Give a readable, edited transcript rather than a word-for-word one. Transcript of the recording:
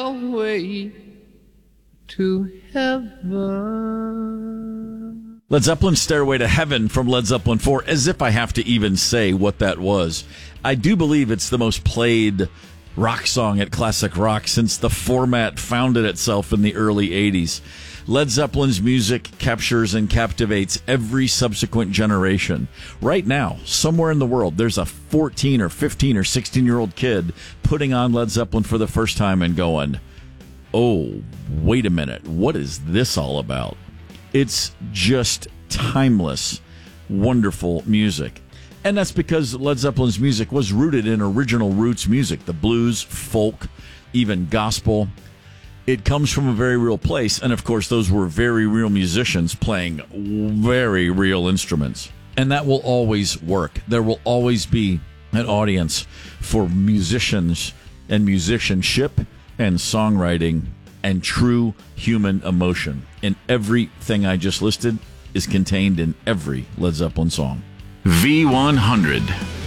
way to heaven. Led Zeppelin's Stairway to Heaven from Led Zeppelin 4, as if I have to even say what that was. I do believe it's the most played rock song at Classic Rock since the format founded itself in the early 80s. Led Zeppelin's music captures and captivates every subsequent generation. Right now, somewhere in the world, there's a 14 or 15 or 16-year-old kid putting on Led Zeppelin for the first time and going, oh, wait a minute, what is this all about? It's just timeless, wonderful music. And that's because Led Zeppelin's music was rooted in original roots music, the blues, folk, even gospel. It comes from a very real place, and of course those were very real musicians playing very real instruments. And that will always work. There will always be an audience for musicians and musicianship and songwriting and true human emotion. And everything I just listed is contained in every Led Zeppelin song. V100.